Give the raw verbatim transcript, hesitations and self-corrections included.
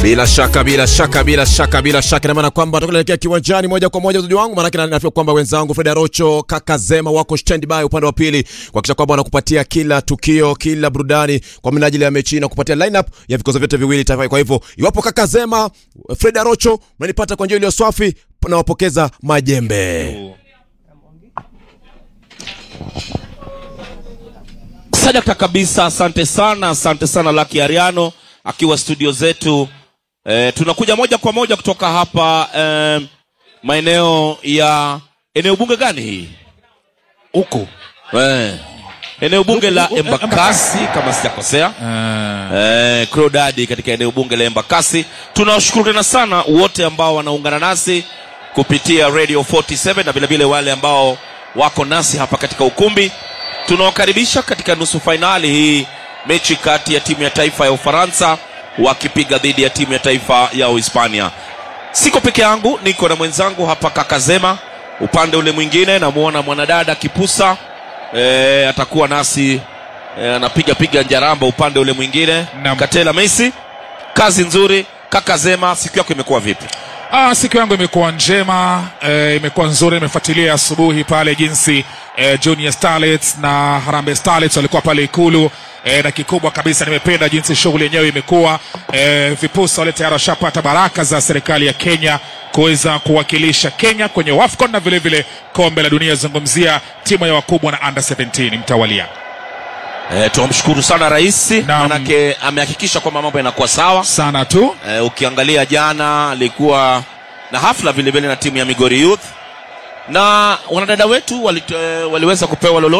Bila shaka bila shaka bila shaka bila shaka na maana kwamba tutakuelekea kiwanjani moja kwa moja uzuri wangu, maana yake nafikiri kwamba wenzangu Fred Arocho, Kaka Zema wako standby upande wa pili kuhakikisha kwamba wanakupatia kila tukio, kila burudani kwa minajili ya mechi na kupatia lineup ya vikosi vyote viwili taifa. Kwa hivyo iwapo Kaka Zema, Fred Arocho mnanipata kwa njia iliyo swafi na wapokeza majembe. Sadaka kabisa, asante sana, asante sana Lucky Ariano akiwa studio zetu. E, tunakuja moja kwa moja kutoka hapa e, maeneo ya eneo bunge gani hii? Huko. Eh. Eneo bunge la Embakasi kama sijakosea. Eh, Crodadi katika eneo bunge la Embakasi. Tunawashukuru tena sana wote ambao wanaungana nasi kupitia Radio forty-seven na vile vile wale ambao wako nasi hapa katika ukumbi. Tunawakaribisha katika nusu finali hii, mechi kati ya timu ya taifa ya Ufaransa wakipiga dhidi ya timu ya taifa ya Uhispania. Siko peke yangu, niko na mwenzangu hapa Kaka Zema. Upande ule mwingine namuona mwanadada Kipusa, e, atakuwa nasi anapiga e, piga njaramba upande ule mwingine. Nam. Katela Messi, kazi nzuri. Kaka Zema, siku yako imekuwa vipi? Ah, siku yangu imekuwa njema, e, imekuwa nzuri. Nimefuatilia asubuhi pale jinsi e, Junior Starlets na Harambee Starlets walikuwa pale Ikulu. E, na kikubwa kabisa nimependa jinsi shughuli yenyewe imekuwa. E, Vipusa wale tayari washapata baraka za serikali ya Kenya kuweza kuwakilisha Kenya kwenye WAFCON na vile vile kombe la dunia. Zungumzia timu ya wakubwa na under seventeen mtawalia. Eh, tunamshukuru sana rais, manake amehakikisha kwamba mambo yanakuwa sawa sana tu. Eh, ukiangalia jana alikuwa na hafla vile vile na timu ya Migori Youth na wanadada wetu wali, waliweza kupewa lolo